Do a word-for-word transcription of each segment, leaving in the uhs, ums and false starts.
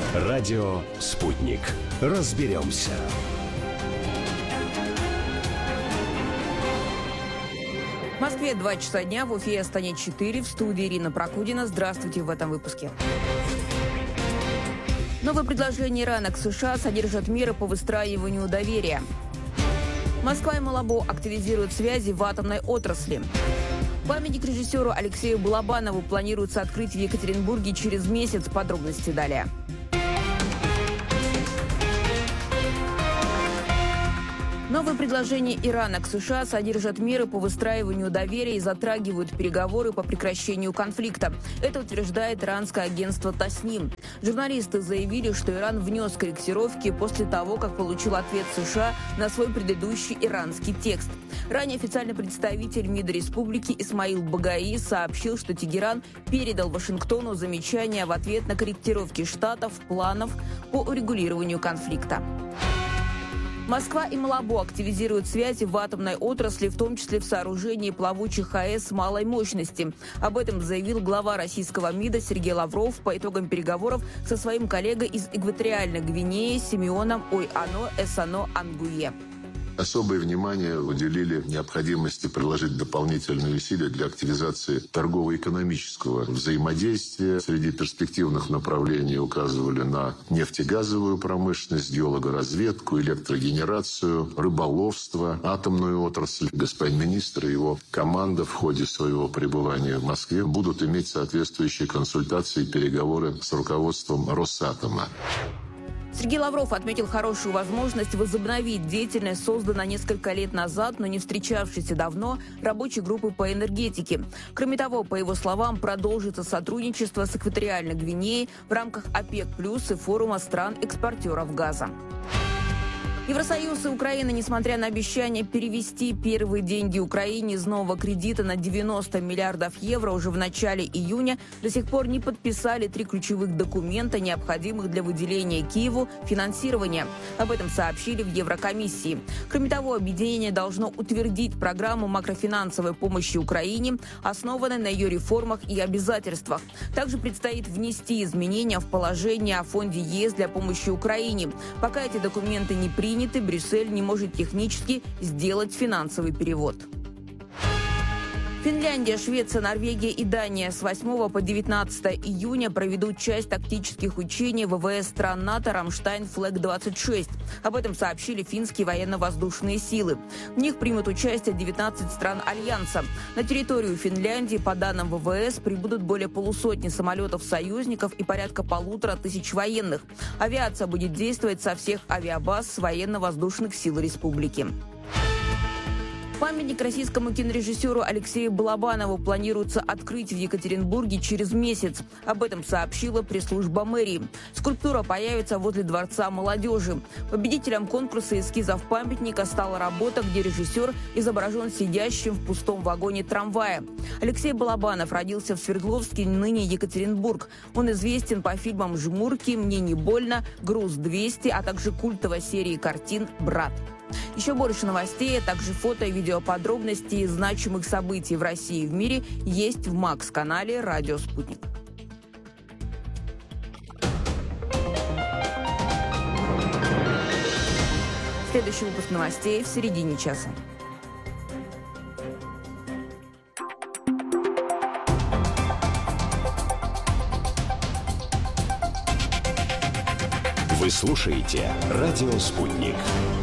Радио «Спутник». Разберемся. В Москве два часа дня, в Уфе и Астане четыре. В студии Ирина Прокудина. Здравствуйте в этом выпуске. Новое предложение Ирана к США содержит меры по выстраиванию доверия. Москва и Малабо активизируют связи в атомной отрасли. Памятник режиссеру Алексею Балабанову планируется открыть в Екатеринбурге через месяц. Подробности далее. Новые предложения Ирана к США содержат меры по выстраиванию доверия и затрагивают переговоры по прекращению конфликта. Это утверждает иранское агентство Тасним. Журналисты заявили, что Иран внес корректировки после того, как получил ответ США на свой предыдущий иранский текст. Ранее официальный представитель МИДа республики Исмаил Багаи сообщил, что Тегеран передал Вашингтону замечания в ответ на корректировки Штатов планов по урегулированию конфликта. Москва и Малабо активизируют связи в атомной отрасли, в том числе в сооружении плавучих АЭС малой мощности. Об этом заявил глава российского МИДа Сергей Лавров по итогам переговоров со своим коллегой из Экваториальной Гвинеи Симеоном Ойано Эсано Ангуе. Особое внимание уделили необходимости приложить дополнительные усилия для активизации торгово-экономического взаимодействия. Среди перспективных направлений указывали на нефтегазовую промышленность, геологоразведку, электрогенерацию, рыболовство, атомную отрасль. Господин министр и его команда в ходе своего пребывания в Москве будут иметь соответствующие консультации и переговоры с руководством Росатома. Сергей Лавров отметил хорошую возможность возобновить деятельность, созданной несколько лет назад, но не встречавшейся давно, рабочей группы по энергетике. Кроме того, по его словам, продолжится сотрудничество с Экваториальной Гвинеей в рамках ОПЕК+, и форума стран-экспортеров газа. Евросоюз и Украина, несмотря на обещание перевести первые деньги Украине из нового кредита на девяносто миллиардов евро уже в начале июня, до сих пор не подписали три ключевых документа, необходимых для выделения Киеву финансирования. Об этом сообщили в Еврокомиссии. Кроме того, объединение должно утвердить программу макрофинансовой помощи Украине, основанной на ее реформах и обязательствах. Также предстоит внести изменения в положение о фонде ЕС для помощи Украине. Пока эти документы не приняты, Брюссель не может технически сделать финансовый перевод. Финляндия, Швеция, Норвегия и Дания с восьмого по девятнадцатое июня проведут часть тактических учений ВВС стран НАТО «Рамштайн Флэг двадцать шесть». Об этом сообщили финские военно-воздушные силы. В них примут участие девятнадцать стран Альянса. На территорию Финляндии, по данным ВВС, прибудут более полусотни самолетов союзников и порядка полутора тысяч военных. Авиация будет действовать со всех авиабаз военно-воздушных сил республики. Памятник российскому кинорежиссеру Алексею Балабанову планируется открыть в Екатеринбурге через месяц. Об этом сообщила пресс-служба мэрии. Скульптура появится возле Дворца молодежи. Победителем конкурса эскизов памятника стала работа, где режиссер изображен сидящим в пустом вагоне трамвая. Алексей Балабанов родился в Свердловске, ныне Екатеринбург. Он известен по фильмам «Жмурки», «Мне не больно», «Груз двести», а также культовой серии картин «Брат». Еще больше новостей, а также фото и видеоподробностей значимых событий в России и в мире есть в Макс-канале «Радио Спутник». Следующий выпуск новостей в середине часа. Вы слушаете «Радио Спутник».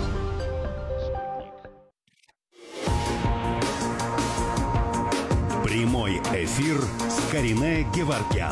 Прямой эфир с Каринэ Геворгян.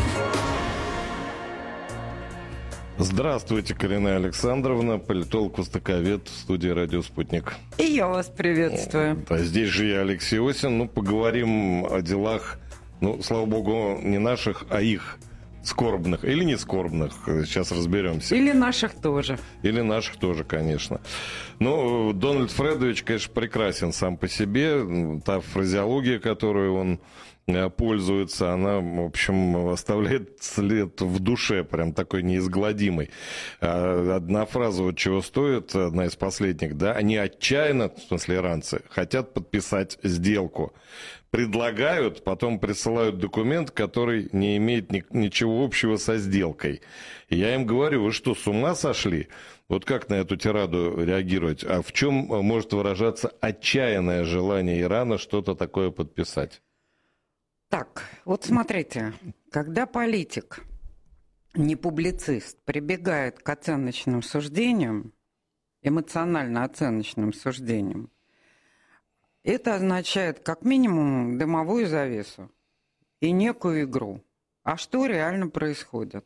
Здравствуйте, Каринэ Александровна, политолог-востоковед в студии «Радио Спутник». И я вас приветствую. Да, здесь же я, Алексей Осин. Ну, поговорим о делах, ну, слава богу, не наших, а их. Скорбных или не скорбных, сейчас разберемся. Или наших тоже. Или наших тоже, конечно. Ну, Дональд Фредович, конечно, прекрасен сам по себе. Та фразеология, которую он пользуется, она, в общем, оставляет след в душе, прям такой неизгладимый. Одна фраза, вот чего стоит, одна из последних, да, они отчаянно, в смысле иранцы, хотят подписать сделку. Предлагают, потом присылают документ, который не имеет ни, ничего общего со сделкой. И я им говорю, вы что, с ума сошли? Вот как на эту тираду реагировать? А в чем может выражаться отчаянное желание Ирана что-то такое подписать? Так, вот смотрите, когда политик, не публицист, прибегает к оценочным суждениям, эмоционально оценочным суждениям, это означает как минимум дымовую завесу и некую игру. А что реально происходит?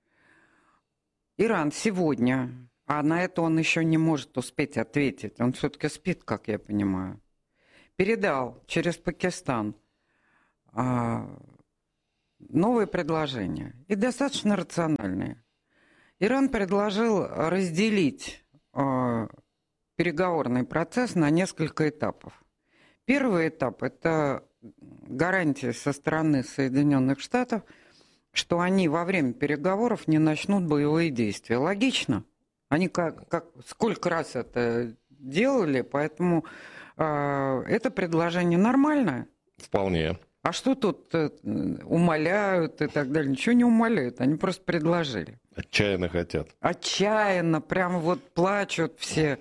Иран сегодня, а на это он еще не может успеть ответить, он все-таки спит, как я понимаю, передал через Пакистан новые предложения, и достаточно рациональные. Иран предложил разделить переговорный процесс на несколько этапов. Первый этап – это гарантия со стороны Соединенных Штатов, что они во время переговоров не начнут боевые действия. Логично. Они как, как сколько раз это делали, поэтому э, это предложение нормальное. Вполне. А что тут э, умоляют и так далее? Ничего не умоляют, они просто предложили. Отчаянно хотят. Отчаянно, прям вот плачут все.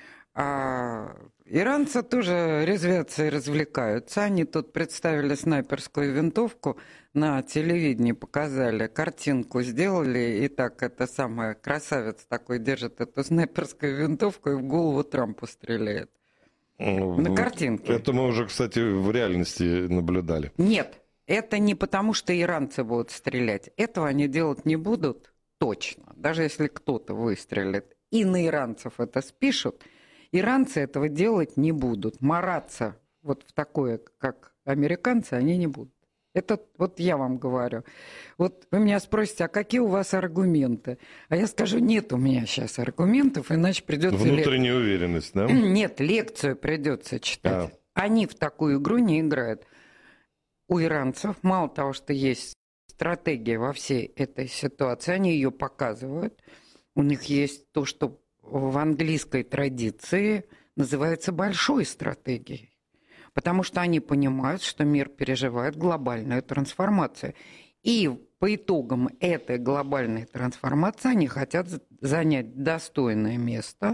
А иранцы тоже резвятся и развлекаются. Они тут представили снайперскую винтовку на телевидении, показали, картинку сделали, и так это самое, красавец такой держит эту снайперскую винтовку и в голову Трампу стреляет. На картинке. Это мы уже, кстати, в реальности наблюдали. Нет, это не потому, что иранцы будут стрелять. Этого они делать не будут точно. Даже если кто-то выстрелит и на иранцев это спишут, иранцы этого делать не будут. Мараться вот в такое, как американцы, они не будут. Это вот я вам говорю. Вот вы меня спросите, а какие у вас аргументы? А я скажу, нет у меня сейчас аргументов, иначе придется... Внутренняя лек... уверенность, да? Нет, лекцию придется читать. А. Они в такую игру не играют. У иранцев мало того, что есть стратегия во всей этой ситуации, они ее показывают. У них есть то, что в английской традиции называется большой стратегией. Потому что они понимают, что мир переживает глобальную трансформацию. И по итогам этой глобальной трансформации они хотят занять достойное место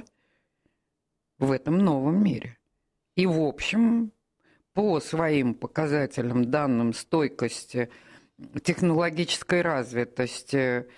в этом новом мире. И, в общем, по своим показателям, данным стойкости, технологической развитости,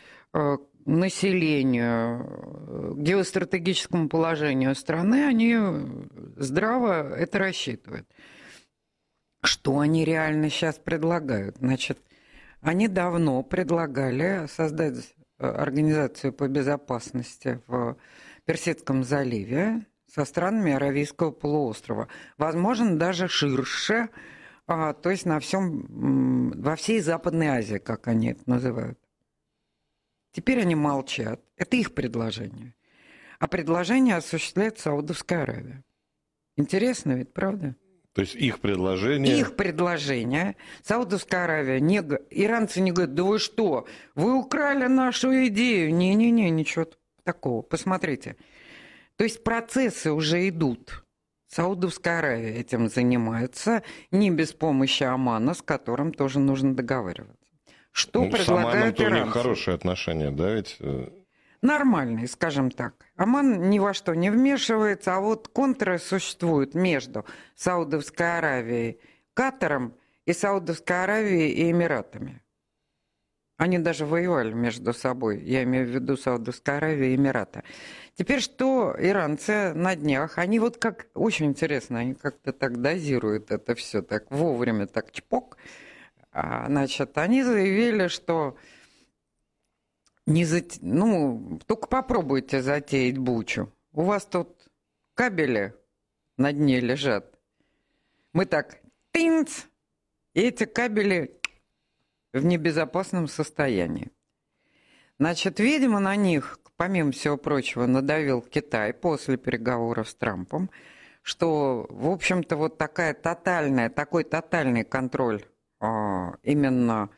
населению, геостратегическому положению страны, они здраво это рассчитывают. Что они реально сейчас предлагают? Значит, они давно предлагали создать организацию по безопасности в Персидском заливе со странами Аравийского полуострова. Возможно, даже ширше, то есть на всем, во всей Западной Азии, как они это называют. Теперь они молчат. Это их предложение. А предложение осуществляет Саудовская Аравия. Интересно ведь, правда? То есть их предложение... Их предложение. Саудовская Аравия. Не... Иранцы не говорят, да вы что, вы украли нашу идею. Не-не-не, ничего такого. Посмотрите. То есть процессы уже идут. Саудовская Аравия этим занимается. Не без помощи Омана, с которым тоже нужно договариваться. Что ну, предлагают иранцы? У них хорошие отношения, да, ведь? Нормальные, скажем так. Оман ни во что не вмешивается, а вот контры существуют между Саудовской Аравией, Катаром и Саудовской Аравией и Эмиратами. Они даже воевали между собой, я имею в виду Саудовская Аравия и Эмираты. Теперь что иранцы на днях, они вот как, очень интересно, они как-то так дозируют это все, так вовремя, так чпок. Значит, они заявили, что не зат... ну, только попробуйте затеять бучу. У вас тут кабели на дне лежат. Мы так тынц, и эти кабели в небезопасном состоянии. Значит, видимо, на них, помимо всего прочего, надавил Китай после переговоров с Трампом, что, в общем-то, вот такая тотальная, такой тотальный контроль именно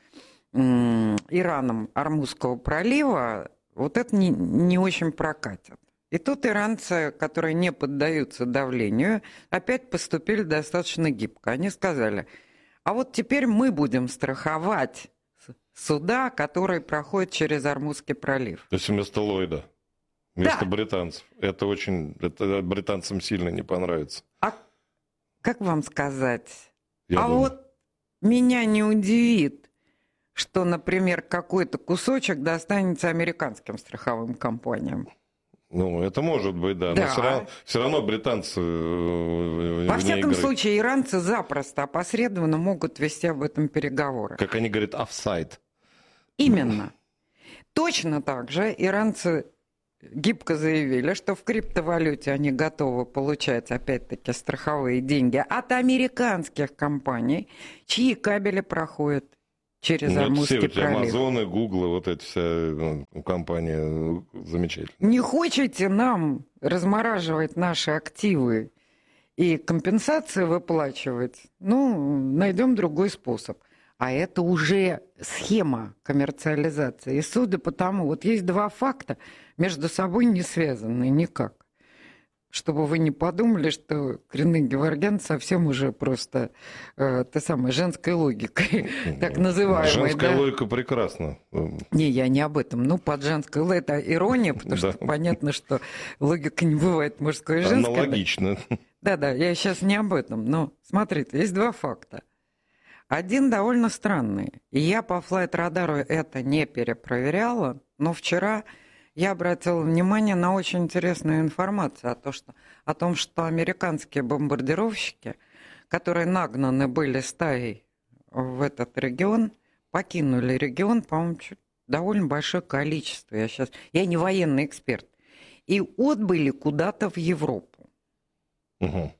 Ираном Ормузского пролива, вот это не, не очень прокатит. И тут иранцы, которые не поддаются давлению, опять поступили достаточно гибко. Они сказали, а вот теперь мы будем страховать суда, которые проходят через Ормузский пролив. То есть вместо Ллойда, вместо да. британцев. Это очень, это британцам сильно не понравится. А как вам сказать? Я а думаю. вот меня не удивит, что, например, какой-то кусочек достанется американским страховым компаниям. Ну, это может быть, да. да. Но все равно, все равно британцы Во всяком случае, иранцы запросто опосредованно могут вести об этом переговоры. Как они говорят, офсайд. Именно. Точно так же иранцы гибко заявили, что в криптовалюте они готовы получать, опять-таки, страховые деньги от американских компаний, чьи кабели проходят через ну, Ормузский все эти пролив. Амазоны, Гуглы, вот эти вся ну, компания замечательная. Не хотите нам размораживать наши активы и компенсации выплачивать? Ну, найдем другой способ. А это уже схема коммерциализации. И судя по тому, вот есть два факта, между собой не связанные никак. Чтобы вы не подумали, что Каринэ Геворгян совсем уже просто э, та самая женской логикой, так называемой. Женская да? логика прекрасна. Не, я не об этом. Ну, под женской логикой это ирония, потому что Да. понятно, что логика не бывает мужской и женской. Аналогично. Да-да, я сейчас не об этом. Но смотрите, есть два факта. Один довольно странный. И я по флайт-радару это не перепроверяла, но вчера я обратила внимание на очень интересную информацию о, том, что, о том, что американские бомбардировщики, которые нагнаны были стаей в этот регион, покинули регион, по-моему, довольно большое количество. Я, сейчас, я не военный эксперт. И отбыли куда-то в Европу. Угу.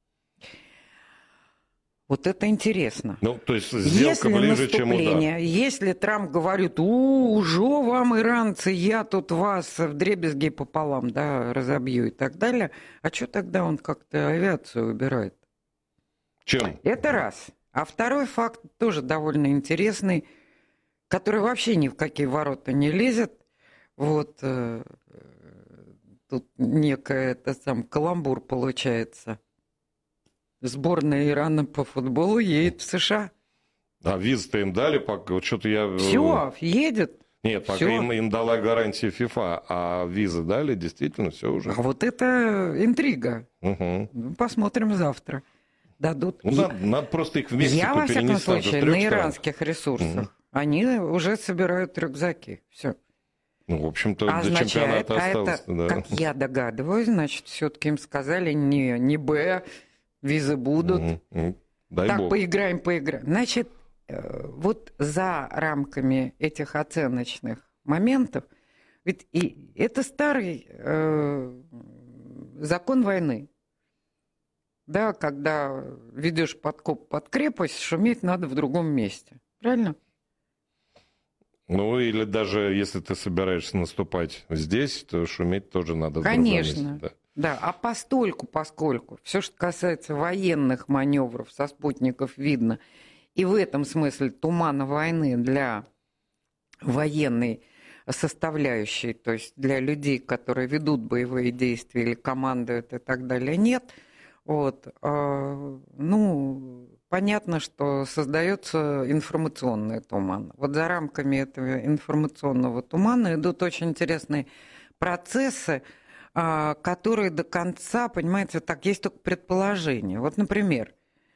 Вот это интересно. Ну, то есть сделка если ближе, чем удар. Если Трамп говорит, у, уже вам, иранцы, я тут вас вдребезги пополам, да, разобью и так далее, а что тогда он как-то авиацию убирает? Чем? Это раз. А второй факт тоже довольно интересный, который вообще ни в какие ворота не лезет. Вот э, тут некая, это сам каламбур получается. Сборная Ирана по футболу едет в США. А визы-то им дали, пока вот что-то я... Все, едет. Нет, пока Всё. им, им дала гарантия ФИФА, а визы дали, действительно, все уже. А вот это интрига. Угу. Ну, посмотрим завтра. Дадут. Ну, надо, надо просто их вместе Я, во всяком перенести. случае, на иранских ресурсах. Мгм. Они уже собирают рюкзаки. Все. Ну, в общем-то, до Означает, чемпионата а осталось. это, Да. как я догадываюсь, значит, все-таки им сказали не, не Б, визы будут. Мгм. Мгм. Дай Так, бог. поиграем, поиграем. Значит, э, вот за рамками этих оценочных моментов, ведь и это старый э, закон войны. Да, когда ведешь подкоп под крепость, шуметь надо в другом месте. Правильно? Ну, или даже если ты собираешься наступать здесь, то шуметь тоже надо в другом Конечно. месте, да. Да, а постольку, поскольку все, что касается военных маневров, со спутников видно, и в этом смысле тумана войны для военной составляющей, то есть для людей, которые ведут боевые действия или командуют и так далее, нет. Вот, э, ну, понятно, что создается информационный туман. Вот за рамками этого информационного тумана идут очень интересные процессы, которые до конца, понимаете, так, есть только предположение. Вот, например,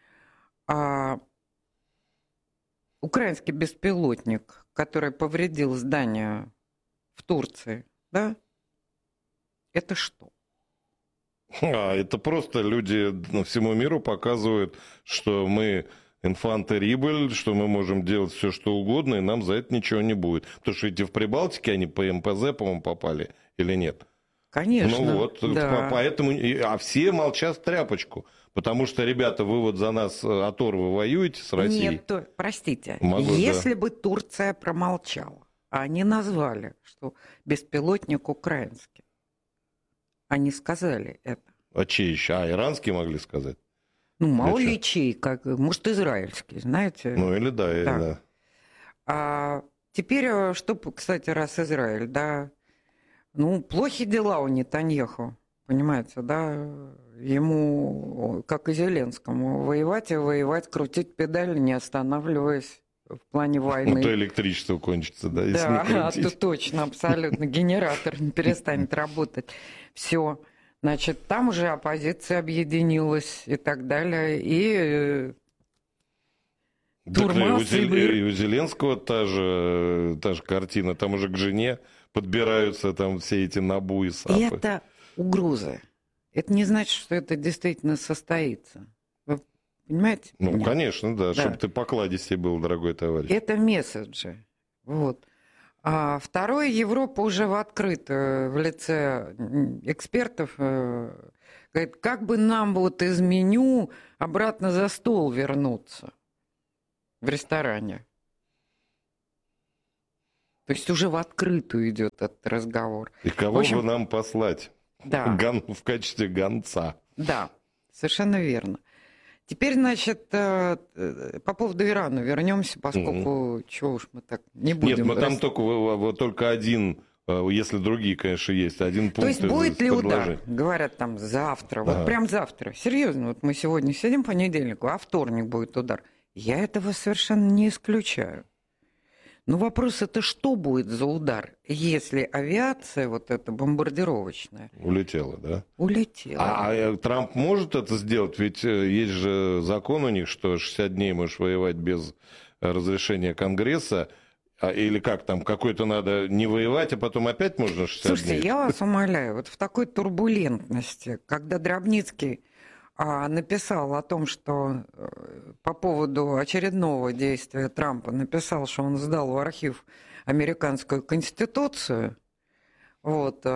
украинский беспилотник, который повредил здание в Турции, да, это что? А, это просто люди ну, всему миру показывают, что мы инфантерибль, что мы можем делать все, что угодно, и нам за это ничего не будет. Потому что эти в Прибалтике, они по эм пэ зэ, по-моему, попали или нет? Конечно. Ну вот, да. поэтому, а все молчат в тряпочку, потому что, ребята, вы вот за нас от Орвы воюете с Россией. Нет, то, простите, Могу, если да. бы Турция промолчала, а они назвали, что беспилотник украинский, они сказали это. А чей еще? А, иранские могли сказать? Ну, мало ли чей, как, может, израильский, знаете. Ну, или да, или да. да. А теперь, что, кстати, раз Израиль, да, ну, плохи дела у Нетаньяху, понимаете, да, ему, как и Зеленскому, воевать и воевать, крутить педаль, не останавливаясь в плане войны. Ну, то электричество кончится, да, если да, не крутить. А то точно, абсолютно, генератор не перестанет работать. Все. Значит, там уже оппозиция объединилась и так далее. И турма, и, у Зел... Сибирь. и у Зеленского та же, та же картина. Там уже к жене подбираются там все эти набу и сапы. И это угрозы. Это не значит, что это действительно состоится. Вы понимаете? Ну, меня? конечно, да, да. чтобы ты покладистее был, дорогой товарищ. Это месседжи. Вот. А второе, Европа уже в открытую, в лице экспертов, говорит, как бы нам вот из меню обратно за стол вернуться в ресторане. То есть уже в открытую идет этот разговор. И кого в общем, бы нам послать да. Гон... в качестве гонца? Да, совершенно верно. Теперь, значит, по поводу Ирана вернемся, поскольку, mm-hmm. чего уж мы так не будем... Нет, мы рас... там только, вот, только один, если другие, конечно, есть, один пункт. То есть будет ли предложить. удар? Говорят, там завтра, ага. вот прям завтра. Серьезно, вот мы сегодня сидим понедельнику, а вторник будет удар. Я этого совершенно не исключаю. Но вопрос, это что будет за удар, если авиация, вот эта бомбардировочная... Улетела, да? Улетела. А, а Трамп может это сделать? Ведь есть же закон у них, что шестьдесят дней можешь воевать без разрешения Конгресса. А, или как там, какой-то надо не воевать, а потом опять можно шестьдесят Слушайте, дней? Слушайте, я вас умоляю, вот в такой турбулентности, когда Дробницкий... написал о том, что по поводу очередного действия Трампа написал, что он сдал в архив американскую конституцию. Вот.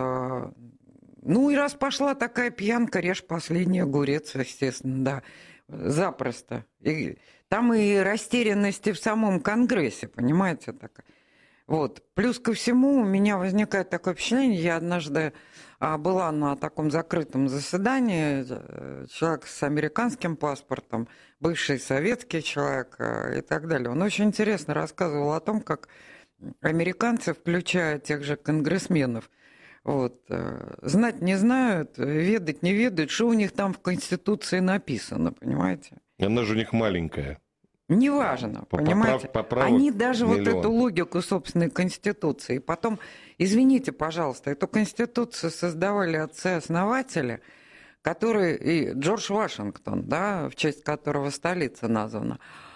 Ну и раз пошла такая пьянка, режь последний огурец, естественно, да, запросто. И там и растерянности в самом Конгрессе, понимаете, такая. Вот. Плюс ко всему у меня возникает такое впечатление, я однажды была на таком закрытом заседании, человек с американским паспортом, бывший советский человек и так далее. Он очень интересно рассказывал о том, как американцы, включая тех же конгрессменов, вот, знать не знают, ведать не ведают, что у них там в Конституции написано, понимаете? Она же у них маленькая. Неважно, Поправ, понимаете? поправок Они даже миллион. вот эту логику собственной Конституции. И потом, извините, пожалуйста, эту Конституцию создавали отцы-основатели, которые... И Джордж Вашингтон, да, в честь которого столица названа.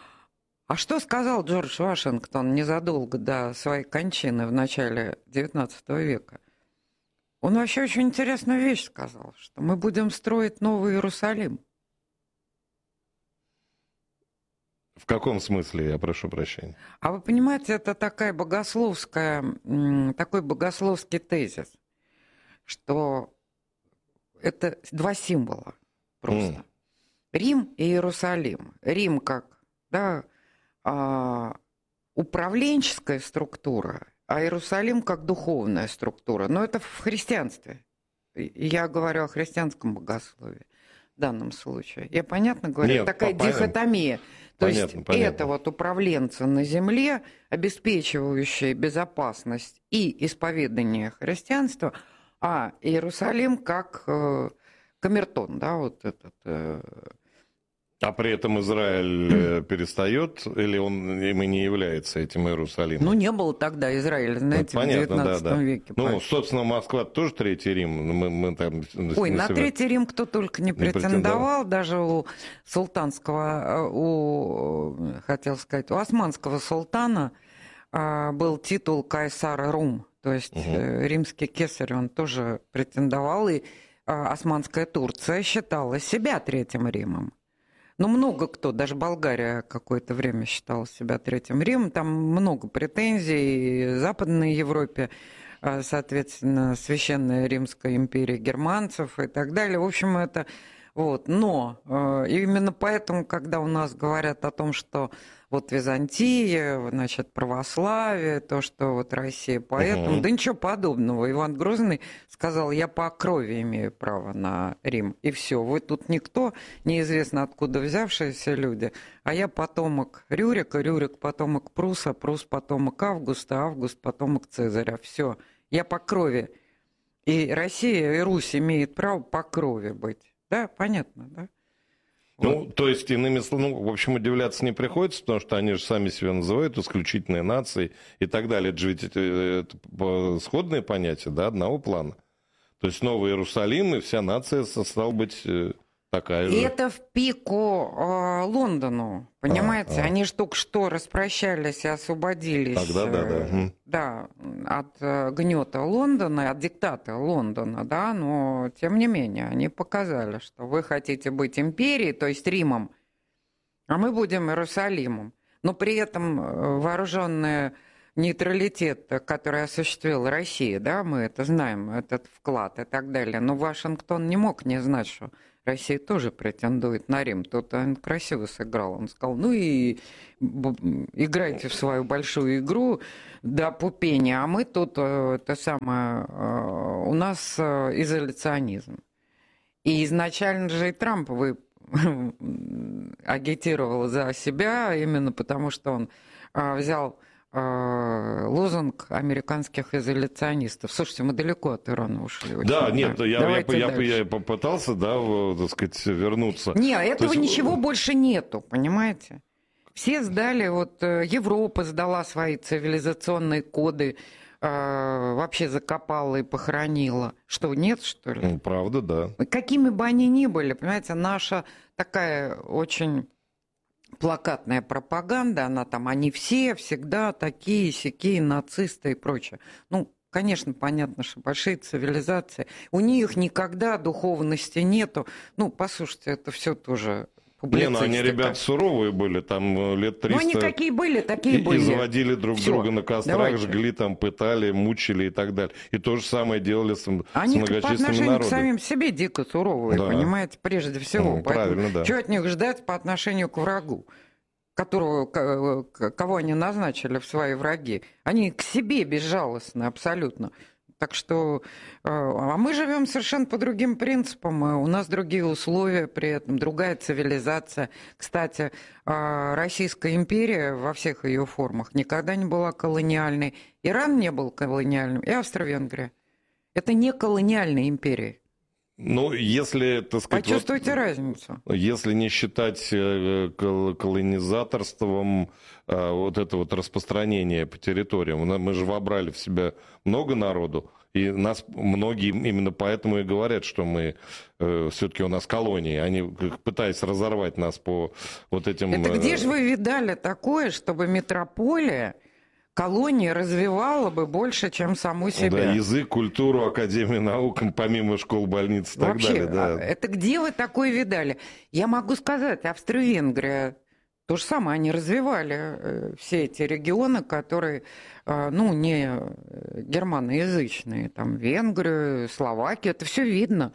А что сказал Джордж Вашингтон незадолго до своей кончины в начале девятнадцатого века? Он вообще очень интересную вещь сказал, что мы будем строить новый Иерусалим. В каком смысле, я прошу прощения? А вы понимаете, это такая богословская, такой богословский тезис, что это два символа просто. Mm. Рим и Иерусалим. Рим как, да, управленческая структура, а Иерусалим как духовная структура. Но это в христианстве. Я говорю о христианском богословии в данном случае. Я понятно говорю? Нет, такая понятно. дихотомия. То понятно, есть понятно. это вот управленцы на земле, обеспечивающие безопасность и исповедание христианства, а Иерусалим как э, камертон, да, вот этот... Э... А при этом Израиль перестает, или он им и не является этим Иерусалимом? Ну, не было тогда Израиля, знаете, понятно, в девятнадцатом да, да. веке. Ну, поэтому. собственно, Москва тоже Третий Рим. Мы, мы там Ой, на себя... Третий Рим кто только не, не претендовал, претендовал, даже у султанского, у, хотел сказать, у османского султана был титул Кайсар Рум, то есть угу. римский кесарь, он тоже претендовал, и османская Турция считала себя Третьим Римом. Ну, много кто, даже Болгария какое-то время считала себя Третьим Римом, там много претензий в Западной Европе, соответственно, Священная Римская империя германцев и так далее. В общем, это... Вот. Но именно поэтому, когда у нас говорят о том, что вот Византия, значит, православие, то, что вот Россия поэтому. Угу. Да ничего подобного. Иван Грозный сказал, я по крови имею право на Рим. И все. Вы тут никто, неизвестно откуда взявшиеся люди, а я потомок Рюрика, Рюрик потомок Пруса, Прус потомок Августа, Август потомок Цезаря. Все. Я по крови. И Россия, и Русь имеет право по крови быть. Да, понятно, да? Ну, то есть, иными словами, ну, в общем, удивляться не приходится, потому что они же сами себя называют исключительной нацией и так далее. Это же ведь это, это сходные понятия, да, одного плана. То есть, Новый Иерусалим и вся нация, стала быть, такая же. И это в пику э, Лондону, понимаете? А, а. Они же только что распрощались и освободились. Тогда, да, да. Э, да, от э, гнета Лондона, от диктата Лондона, да, но тем не менее они показали, что вы хотите быть империей, то есть Римом, а мы будем Иерусалимом. Но при этом вооруженная нейтралитет, который осуществила Россия, да, мы это знаем, этот вклад и так далее. Но Вашингтон не мог не знать, что Россия тоже претендует на Рим. Тут он красиво сыграл. Он сказал, ну и играйте в свою большую игру до пупения, а мы тут, это самое, у нас изоляционизм. И изначально же и Трамп вы агитировал за себя, именно потому что он взял лозунг американских изоляционистов. Слушайте, мы далеко от Ирана ушли. Очень, да, нет, да. я, я, я, я попытался, да, так сказать, вернуться. Нет, этого есть... ничего больше нету, понимаете? Все сдали, вот Европа сдала свои цивилизационные коды, э, вообще закопала и похоронила. Что, нет, что ли? Ну, правда, да. Какими бы они ни были, понимаете, наша такая очень... плакатная пропаганда, она там, они все всегда такие, сякие, нацисты и прочее. Ну, конечно, понятно, что большие цивилизации, у них никогда духовности нету. Ну, послушайте, это все тоже публицистика. Не, ну они, ребята, суровые были, там лет триста. Ну, они какие были, такие и, были. И заводили друг Всё. друга на кострах, Давайте. жгли, там, пытали, мучили и так далее. И то же самое делали с, они с многочисленными по отношению народами. к самим себе дико суровые, да. понимаете, прежде всего. Ну, правильно, да. Что от них ждать по отношению к врагу, которого, кого они назначили в свои враги? Они к себе безжалостны абсолютно. Так что а мы живем совершенно по другим принципам, у нас другие условия при этом, другая цивилизация. Кстати, Российская империя во всех ее формах никогда не была колониальной. Иран не был колониальным, и Австро-Венгрия. Это не колониальные империи. Ну, если, так сказать... Почувствуйте вот, разницу. Если не считать колонизаторством вот это вот распространение по территориям, мы же вобрали в себя много народу, и нас многие именно поэтому и говорят, что мы все-таки у нас колонии, они пытаясь разорвать нас по вот этим... Это где же вы видали такое, чтобы метрополия... колония развивала бы больше, чем саму себя. Да, язык, культуру, академию наук, помимо школ, больниц и так Вообще, далее. Да. Это где вы такое видали? Я могу сказать, Австро-Венгрия, то же самое, они развивали все эти регионы, которые, ну, не германоязычные, там, Венгрию, Словакию, это все видно.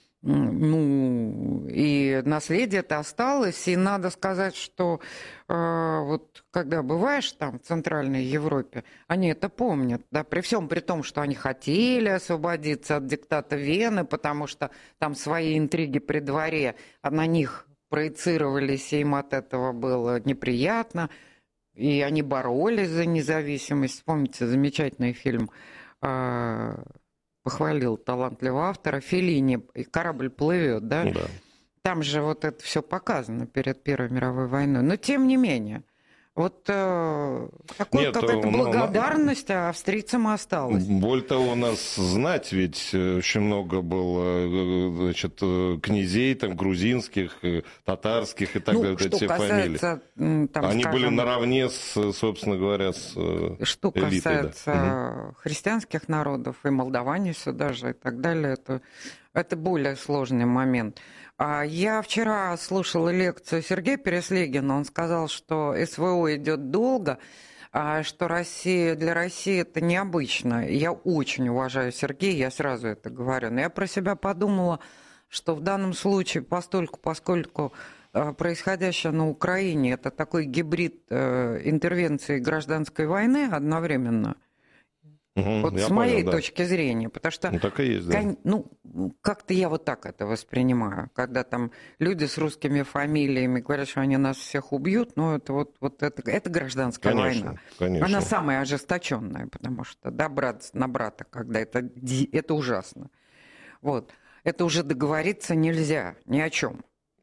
Ну, и наследие это осталось, и надо сказать, что э, вот когда бываешь там в Центральной Европе, они это помнят, да, при всем при том, что они хотели освободиться от диктата Вены, потому что там свои интриги при дворе, а на них проецировались, и им от этого было неприятно, и они боролись за независимость. Помните замечательный фильм э, похвалил талантливого автора Феллини, и корабль плывет, да? Ну, да. Там же вот это все показано перед Первой мировой войной. Но тем не менее, вот э, такая какая-то благодарность но, австрийцам осталась. Более того, у нас знать ведь очень много было, значит, князей там грузинских, татарских и так ну, далее, что все касается, фамилии. Там, Они скажем, были наравне, с, собственно говоря, с что элитой, касается да. христианских народов, и молдаване сюда же, и так далее, это, это более сложный момент. Я вчера слушала лекцию Сергея Переслегина, он сказал, что СВО идет долго, что Россия, для России это необычно. Я очень уважаю Сергея, я сразу это говорю, но я про себя подумала, что в данном случае, постольку, поскольку происходящее на Украине, это такой гибрид э, интервенции гражданской войны одновременно. Угу, вот с моей понял, точки да. зрения, потому что ну, так и есть, да. кон, ну, как-то я вот так это воспринимаю, когда там люди с русскими фамилиями говорят, что они нас всех убьют, ну это вот, вот это, это гражданская конечно, война. Конечно. Она самая ожесточенная, потому что да, брат на брата, когда это, это ужасно. Вот. Это уже договориться нельзя ни о чем.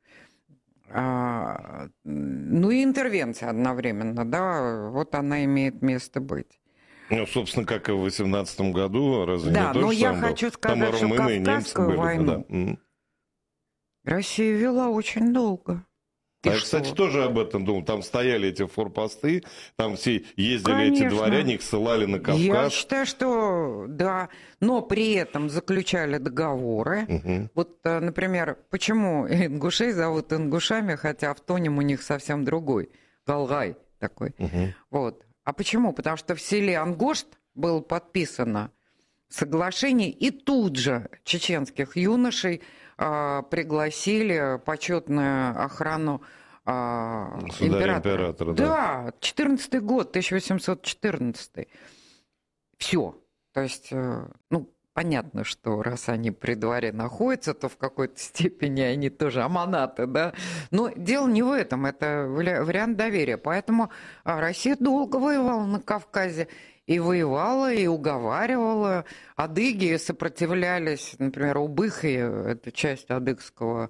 А, ну и интервенция одновременно, да, вот она имеет место быть. Ну, собственно, как и в восемнадцатом году, разве да, не то но же я самое хочу было? сказать, Там что румыны и немцы были, войну да. Россия вела очень долго. А я, кстати, тоже об этом думал. Там стояли эти форпосты, там все ездили Конечно. Эти дворяне, их ссылали на Кавказ. Я считаю, что да, но при этом заключали договоры. Угу. Вот, например, почему ингушей зовут ингушами, хотя автоним у них совсем другой, Галгай такой. Угу. Вот. А почему? Потому что в селе Ангошт было подписано соглашение, и тут же чеченских юношей а, пригласили почетную охрану а, императора. императора. Да, да, четырнадцатый год, тысяча восемьсот четырнадцатый. Все. То есть, ну, понятно, что раз они при дворе находятся, то в какой-то степени они тоже аманаты, да. Но дело не в этом, это вариант доверия. Поэтому Россия долго воевала на Кавказе. И воевала, и уговаривала. Адыги сопротивлялись, например, Убыхи, это часть адыгского,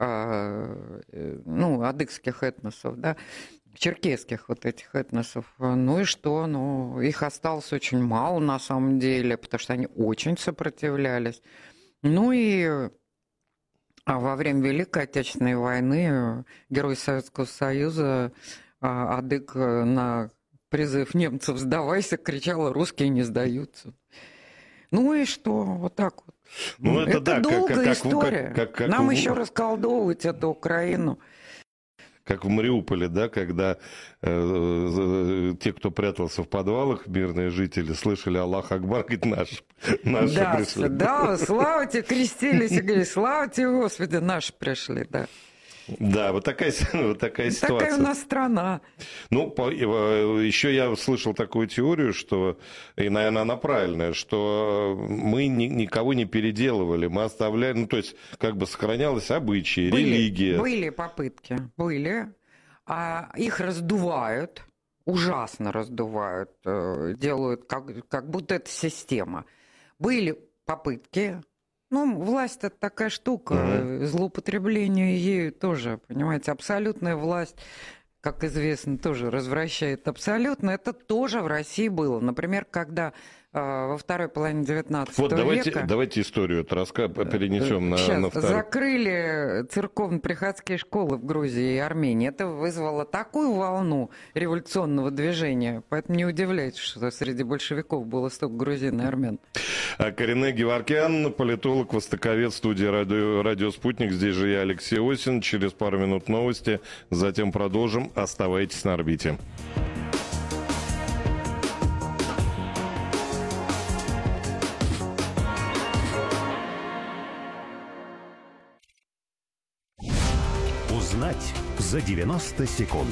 ну, адыгских этносов, да, черкесских вот этих этносов. Ну и что? Ну, их осталось очень мало на самом деле, потому что они очень сопротивлялись. Ну и а во время Великой Отечественной войны герой Советского Союза адыг на призыв немцев «Сдавайся!» кричала: «Русские не сдаются». Ну и что? Вот так вот. Ну, это, это да, долгая как, история. Как, как, как Нам в... еще расколдовывать эту Украину. Как в Мариуполе, да, когда э, те, кто прятался в подвалах, мирные жители, слышали «Аллах Акбар», говорит, наши, наши да, пришли. Да, слава тебе, крестились и говорили: слава тебе, Господи, наши пришли, да. Да, вот такая, вот такая ситуация. Такая у нас страна. Ну, по, еще я слышал такую теорию, что, и, наверное, она правильная, что мы ни, никого не переделывали, мы оставляли, ну, то есть, как бы сохранялось обычаи, были, религия. Были попытки, были. А их раздувают, ужасно раздувают, делают, как, как будто это система. Были попытки. Ну, власть – это такая штука, mm-hmm. злоупотребление ею тоже, понимаете, абсолютная власть, как известно, тоже развращает абсолютно. Это тоже в России было. Например, когда э, во второй половине девятнадцатого вот, давайте, века... давайте историю это раска... перенесем на, Сейчас, на второй. закрыли церковно-приходские школы в Грузии и Армении. Это вызвало такую волну революционного движения, поэтому не удивляйтесь, что среди большевиков было столько грузин и армян. Каринэ Геворкян, политолог, востоковед, студия радио, «Радио Спутник». Здесь же я, Алексей Осин. Через пару минут новости, затем продолжим. Оставайтесь на орбите. Узнать за девяносто секунд.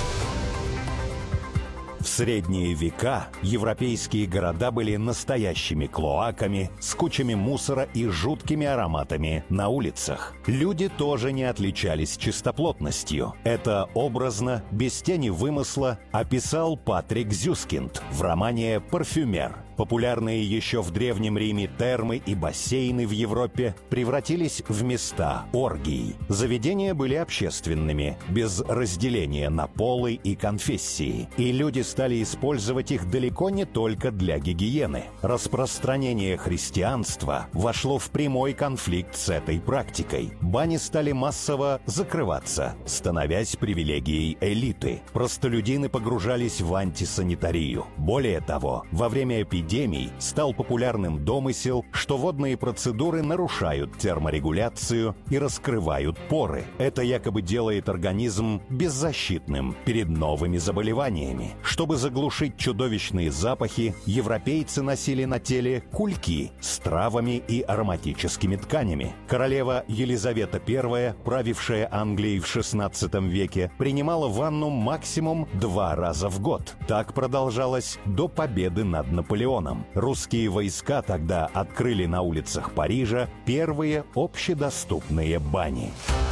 В средние века европейские города были настоящими клоаками с кучами мусора и жуткими ароматами на улицах. Люди тоже не отличались чистоплотностью. Это образно, без тени вымысла, описал Патрик Зюскинд в романе «Парфюмер». Популярные еще в Древнем Риме термы и бассейны в Европе превратились в места оргий. Заведения были общественными, без разделения на полы и конфессии. И люди стали использовать их далеко не только для гигиены. Распространение христианства вошло в прямой конфликт с этой практикой. Бани стали массово закрываться, становясь привилегией элиты. Простолюдины погружались в антисанитарию. Более того, во время эпидемии эпидемий стал популярным домысел, что водные процедуры нарушают терморегуляцию и раскрывают поры. Это якобы делает организм беззащитным перед новыми заболеваниями. Чтобы заглушить чудовищные запахи, европейцы носили на теле кульки с травами и ароматическими тканями. Королева Елизавета Первая, правившая Англией в шестнадцатом веке, принимала ванну максимум два раза в год. Так продолжалось до победы над Наполеоном. Русские войска тогда открыли на улицах Парижа первые общедоступные бани.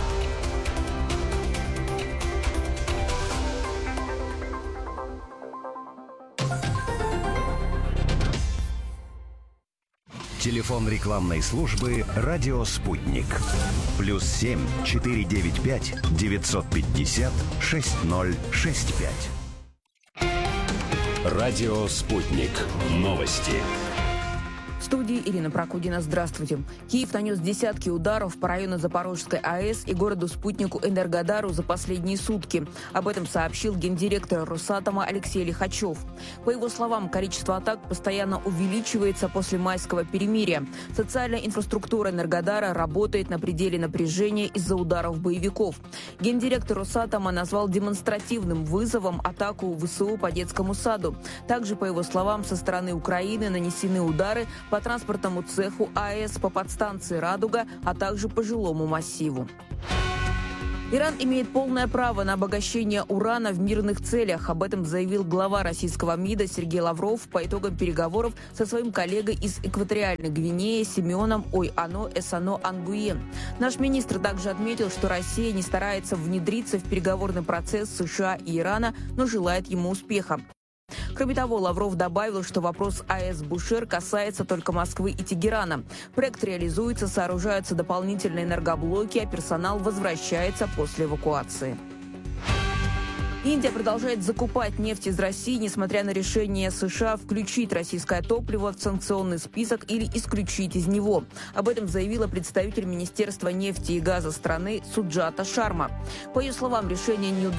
Телефон рекламной службы «Радио Спутник». Плюс семь четыре девять пять девятьсот пятьдесят шесть ноль шесть пять. Радио Спутник. Новости. В студии Ирина Прокудина. Здравствуйте. Киев нанес десятки ударов по району Запорожской АЭС и городу-спутнику Энергодару за последние сутки. Об этом сообщил гендиректор Росатома Алексей Лихачев. По его словам, количество атак постоянно увеличивается после майского перемирия. Социальная инфраструктура Энергодара работает на пределе напряжения из-за ударов боевиков. Гендиректор Росатома назвал демонстративным вызовом атаку ВСУ по детскому саду. Также, по его словам, со стороны Украины нанесены удары по транспортному цеху АЭС, по подстанции «Радуга», а также по жилому массиву. Иран имеет полное право на обогащение урана в мирных целях. Об этом заявил глава российского МИДа Сергей Лавров по итогам переговоров со своим коллегой из Экваториальной Гвинеи Симеоном Ой-Ано Эсано Ангуе. Наш министр также отметил, что Россия не старается внедриться в переговорный процесс США и Ирана, но желает ему успеха. Кроме того, Лавров добавил, что вопрос АЭС Бушер касается только Москвы и Тегерана. Проект реализуется, сооружаются дополнительные энергоблоки, а персонал возвращается после эвакуации. Индия продолжает закупать нефть из России, несмотря на решение США включить российское топливо в санкционный список или исключить из него. Об этом заявила представитель Министерства нефти и газа страны Суджата Шарма. По ее словам, решение не удалось.